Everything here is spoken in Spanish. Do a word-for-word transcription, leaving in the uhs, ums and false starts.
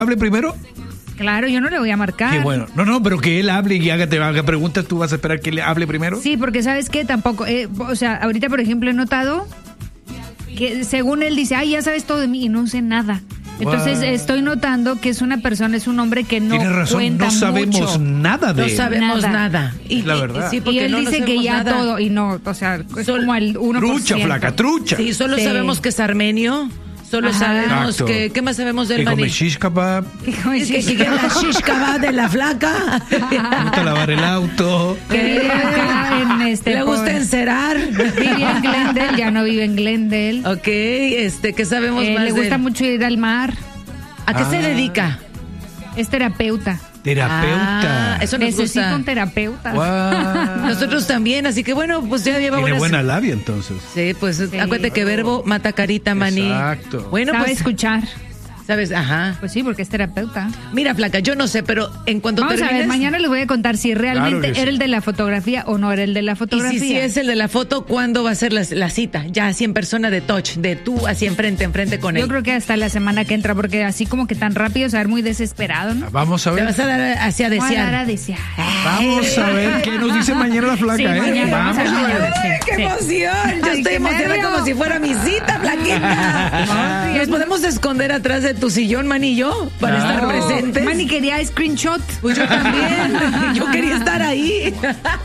hable primero? Claro, yo no le voy a marcar. Qué bueno. No, no, pero que él hable y haga, te haga preguntas, ¿tú vas a esperar que él hable primero? Sí, porque ¿sabes qué? Tampoco, eh, o sea, ahorita, por ejemplo, he notado que según él dice, ay, ya sabes todo de mí y no sé nada. Entonces Wow. estoy notando que es una persona, es un hombre que no Tienes razón, cuenta no sabemos mucho. nada de No él. sabemos Nada. nada. Y, La y- verdad. sí, Y porque él no, no dice que sabemos ya nada. todo, y no, o sea, es Sol- como el uno por ciento. Trucha, flaca, trucha. Sí, solo Sí. sabemos que es armenio. Solo Ajá. sabemos Exacto. que... ¿Qué más sabemos del Que come maní? shish kebab, Que como Es que dice- sigue la shish kebab de la flaca. le gusta lavar el auto. que vive acá en este... Le gusta por- encerar. Vivía en Glendale, ya no vive en Glendale. Ok, este, ¿qué sabemos Eh, más le de gusta él? mucho ir al mar. ¿A qué se Ah. dedica? Es terapeuta. Terapeuta. Ah, eso nos Necesito gusta. un terapeuta. Guau. Nosotros también, así que bueno, pues ya lleva Tiene buenas... buena labia entonces. Sí, pues acuérdate que verbo mata carita, maní. Exacto. Bueno, Sabe pues, escuchar. ¿sabes? Ajá. Pues sí, porque es terapeuta. Mira, flaca, yo no sé, pero en cuanto Vamos a termines... ver, mañana les voy a contar si realmente Claro que sí. era el de la fotografía o no era el de la Y fotografía. si sí es el de la foto, ¿cuándo va a ser la, la cita? Ya así en persona de touch, de tú así enfrente, enfrente con él. Yo creo que hasta la semana que entra, porque así como que tan rápido, se va a ver muy desesperado, ¿no? Vamos a Te ver. vas a dar así a Voy a dar a desear. desear. Vamos a ver qué nos dice mañana la flaca, Sí, ¿eh? mañana vamos a ver Vamos a ver. mañana. ¡Ay, qué Sí. emoción! Yo Ay, estoy qué emocionada nervio. como si fuera mi cita, flaquita. No, Nos podemos esconder atrás de tu sillón, man y yo, para Claro. estar presentes. Manny quería screenshot. Pues yo también. Yo quería estar ahí.